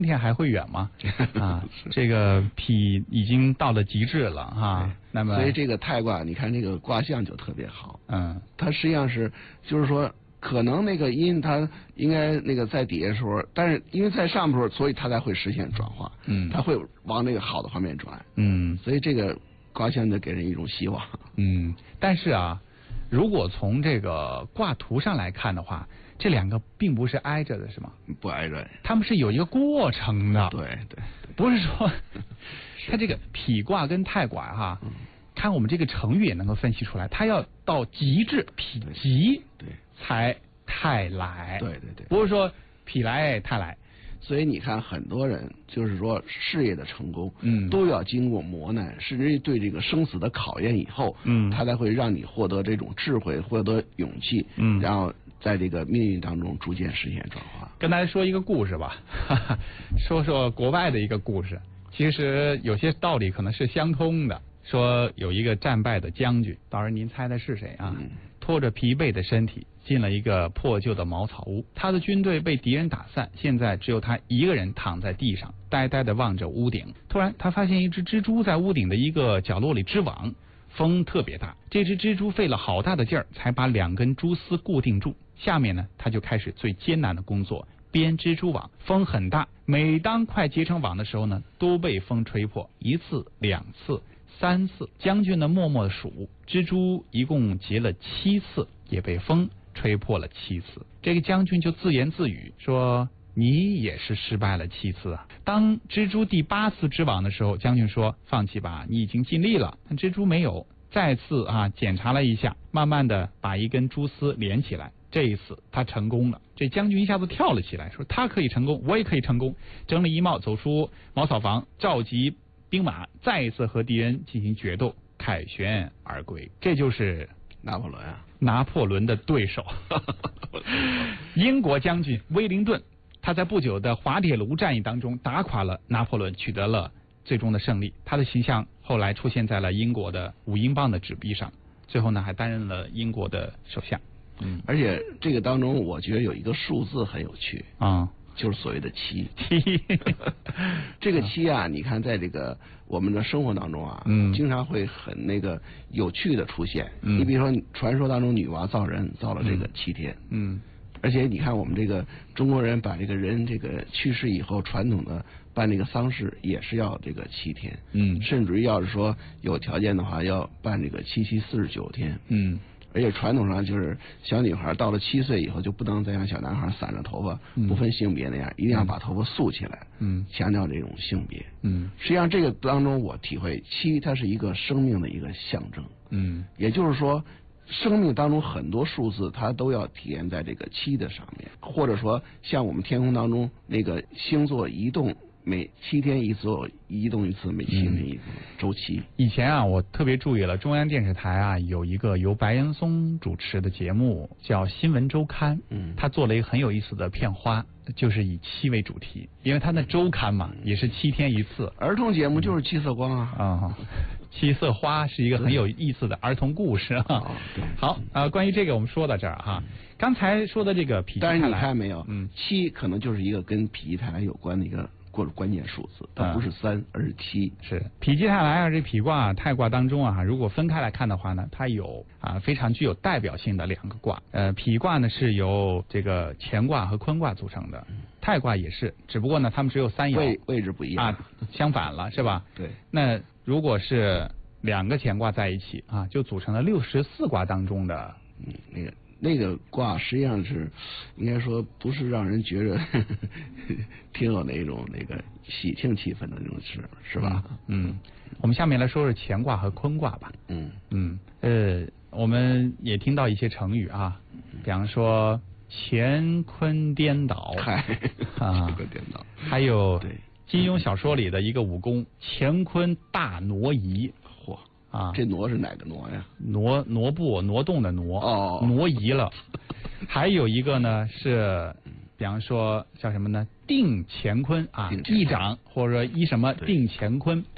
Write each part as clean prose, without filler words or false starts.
天还会远吗？啊，这个脾已经到了极致了哈。那么， 所以这个太卦，你看这个卦象就特别好。它实际上是就是说，可能那个阴它应该那个在底下的时候，但是因为在上面的时候，所以它才会实现转化。它会往那个好的方面转。所以这个卦象就给人一种希望。 但是啊，如果从这个卦图上来看的话，这两个并不是挨着的，是吗？ 不挨着， 他们是有一个过程的。 对， 不是说它这个否卦跟太卦哈，看我们这个成语也能够分析出来，它要到极致，否极才泰来。 对， 不是说否来泰来。 所以你看，很多人就是说事业的成功，都要经过磨难，甚至于对这个生死的考验以后，他才会让你获得这种智慧，获得勇气，然后在这个命运当中逐渐实现转化。 跟大家说一个故事吧，说说国外的一个故事，其实有些道理可能是相通的。说有一个战败的将军，到时候您猜的是谁啊？拖着疲惫的身体进了一个破旧的茅草屋，他的军队被敌人打散，现在只有他一个人躺在地上，呆呆地望着屋顶。突然他发现一只蜘蛛在屋顶的一个角落里织网，风特别大，这只蜘蛛费了好大的劲儿才把2根蛛丝固定住。下面呢，他就开始最艰难的工作，编蜘蛛网。风很大，每当快结成网的时候呢，都被风吹破，1次、2次、3次。将军呢默默的数，蜘蛛一共结了7次，也被风吹破了7次。这个将军就自言自语说，你也是失败了7次啊。当蜘蛛第8次织网的时候，将军说，放弃吧，你已经尽力了。但蜘蛛没有，再次检查了一下，慢慢的把一根蛛丝连起来。这一次他成功了，这将军一下子跳了起来，说他可以成功，我也可以成功。整理衣帽走出茅草房，召集兵马，再一次和敌人进行决斗，凯旋而归。这就是拿破仑啊， 拿破仑的对手英国将军威灵顿，他在不久的滑铁卢战役当中打垮了拿破仑，取得了最终的胜利。他的形象后来出现在了英国的5英镑的纸币上，最后呢还担任了英国的首相。 而且这个当中我觉得有一个数字很有趣就是所谓的7。这个7啊，你看在这个我们的生活当中啊，经常会很那个有趣的出现。你比如说传说当中女娲造人造了这个7天，而且你看我们这个中国人把这个人这个去世以后，传统的办这个丧事也是要这个7天，甚至于要是说有条件的话，要办这个749天，而且传统上就是小女孩到了7岁以后就不能再像小男孩散着头发，不分性别那样，一定要把头发竖起来，强调这种性别。实际上这个当中我体会7它是一个生命的一个象征，也就是说生命当中很多数字它都要体现在这个7的上面，或者说像我们天空当中那个星座移动，每7天一次移动一次，每7天一次周期。 以前啊，我特别注意了，中央电视台啊有一个由白岩松主持的节目叫《新闻周刊》，他做了一个很有意思的片花，就是以7为主题，因为他的周刊嘛，也是7天一次。 儿童节目就是7色光啊。 7色花是一个很有意思的儿童故事啊。好，关于这个我们说到这儿哈。刚才说的这个否极泰来， 但是你看没有，7可能就是一个跟否极泰来有关的一个关键数字，它不是3，而是7。 是否极泰来这否卦、太卦当中啊，如果分开来看的话呢，它有非常具有代表性的2个卦。否卦呢是由这个乾卦和坤卦组成的，太卦也是，只不过呢它们只有3爻， 位置不一样相反了是吧？ 对。 那如果是2个乾卦在一起就组成了64卦当中的那个卦实际上是应该说不是让人觉着挺有那种那个喜庆气氛的那种事，是吧？ 我们下面来说说乾卦和坤卦吧。我们也听到一些成语比方说乾坤颠倒， 乾坤颠倒， 还有金庸小说里的一个武功乾坤大挪移。 这挪是哪个挪呀？ 挪步挪动的挪，挪移了。还有一个呢是，比方说叫什么呢？定乾坤，一掌或者说一什么定乾坤。 对，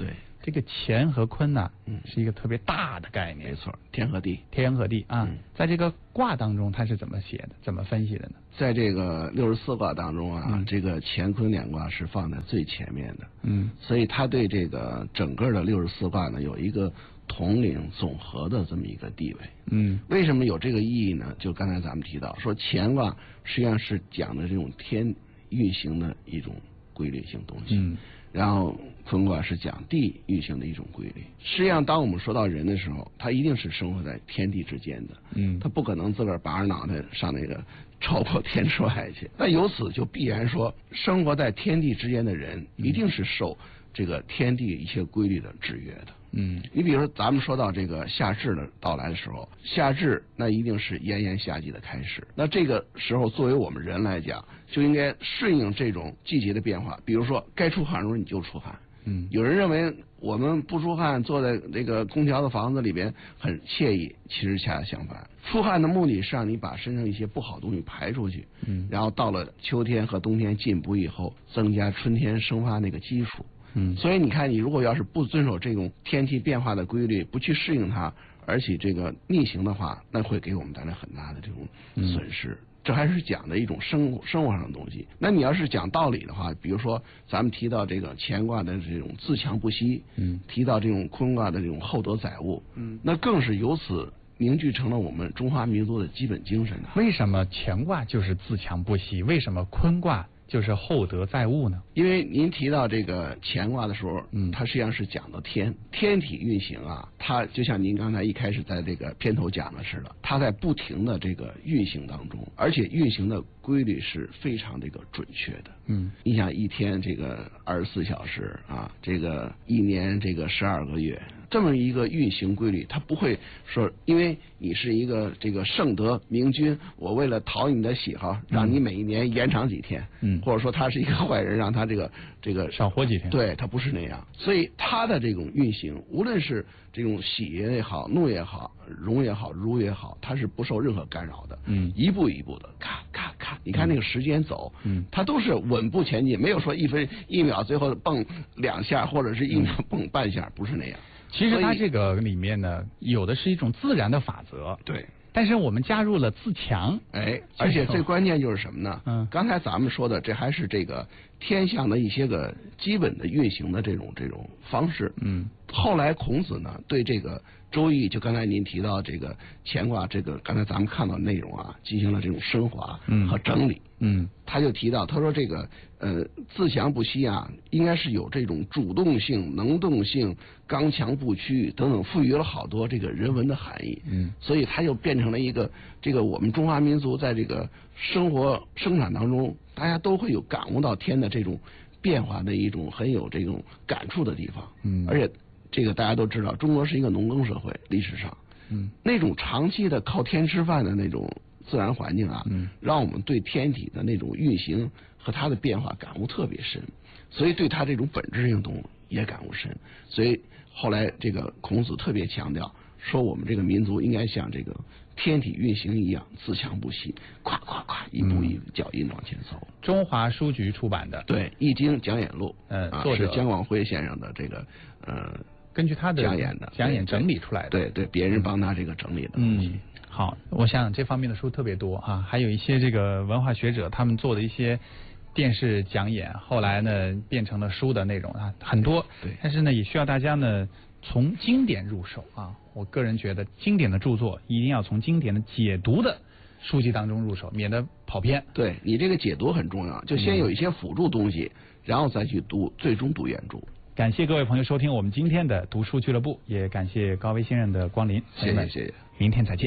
这个乾和坤呢，是一个特别大的概念。 没错，天和地， 天和地啊，在这个卦当中，它是怎么写的？怎么分析的呢？ 在这个64卦当中啊，这个乾坤两卦是放在最前面的。所以它对这个整个的64卦呢，有一个统领总和的这么一个地位。为什么有这个意义呢？就刚才咱们提到说，乾卦实际上是讲的这种天运行的一种规律性东西。然后坤卦是讲地运行的一种规律。实际上，当我们说到人的时候，他一定是生活在天地之间的。他不可能自个儿拔着脑袋上那个超过天之外去。那由此就必然说，生活在天地之间的人，一定是受这个天地一些规律的制约的。你比如说，咱们说到这个夏至的到来的时候，夏至那一定是炎炎夏季的开始。那这个时候，作为我们人来讲，就应该顺应这种季节的变化。比如说，该出汗的时候你就出汗。有人认为我们不出汗，坐在这个空调的房子里边很惬意，其实恰恰相反。出汗的目的是让你把身上一些不好的东西排出去，然后到了秋天和冬天进补以后，增加春天生发那个基础。所以你看，你如果要是不遵守这种天气变化的规律，不去适应它，而且这个逆行的话，那会给我们带来很大的这种损失。这还是讲的一种生活上的东西。那你要是讲道理的话，比如说咱们提到这个乾卦的这种自强不息，提到这种坤卦的这种厚德载物，那更是由此凝聚成了我们中华民族的基本精神。 为什么乾卦就是自强不息？为什么坤卦就是厚德载物呢？ 因为您提到这个乾卦的时候，它实际上是讲到天体运行啊，它就像您刚才一开始在这个片头讲的似的，它在不停的这个运行当中，而且运行的规律是非常这个准确的。你想一天这个24小时啊，这个一年这个12个月，这么一个运行规律，它不会说因为你是一个这个圣德明君，我为了讨你的喜好，让你每一年延长几天，或者说他是一个坏人，让他这个少活几天。 对，他不是那样。所以他的这种运行，无论是这种喜也好，怒也好，荣也好，辱也好，它是不受任何干扰的。一步一步的，咔咔咔，你看那个时间走，它都是稳步前进，没有说一秒最后蹦2下，或者是1秒蹦半下，不是那样。 其实它这个里面呢，有的是一种自然的法则。 对。 但是我们加入了自强， 而且最关键就是什么呢？刚才咱们说的，这还是这个天象的一些个基本的运行的这种方式。后来孔子呢，对这个周易，就刚才您提到这个乾卦，这个刚才咱们看到的内容啊，进行了这种升华和整理。他就提到，他说这个自强不息啊，应该是有这种主动性、能动性、刚强不屈等等，赋予了好多这个人文的含义。所以它就变成了一个这个我们中华民族在这个生活生产当中，大家都会有感悟到天的这种变化的一种很有这种感触的地方。而且这个大家都知道，中国是一个农耕社会，历史上，那种长期的靠天吃饭的那种自然环境啊，让我们对天体的那种运行和它的变化感悟特别深，所以对它这种本质性动物也感悟深。所以后来这个孔子特别强调说，我们这个民族应该像这个天体运行一样自强不息，咵咵咵，一步一个脚印往前走。 中华书局出版的， 对，《易经讲演录》， 作者是姜广辉先生的这个根据他的讲演整理出来的。 对，别人帮他这个整理的东西。 好，我想这方面的书特别多啊，还有一些这个文化学者他们做的一些电视讲演，后来呢变成了书的内容啊，很多。 对， 但是呢也需要大家呢从经典入手啊。我个人觉得经典的著作一定要从经典的解读的书籍当中入手，免得跑偏。 对，你这个解读很重要，就先有一些辅助东西，然后再去读，最终读原著。 感谢各位朋友收听我们今天的读书俱乐部，也感谢高维先生的光临。 谢谢， 明天再见。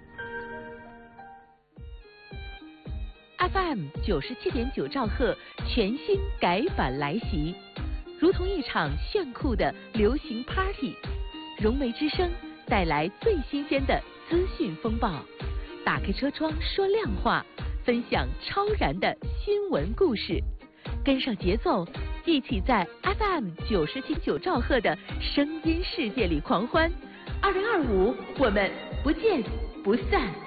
FM 97.9兆赫全新改版来袭，如同一场炫酷的流行 Party。融媒之声带来最新鲜的资讯风暴，打开车窗说亮话，分享超燃的新闻故事，跟上节奏，一起在 FM 97.9兆赫的声音世界里狂欢。2025，我们不见不散。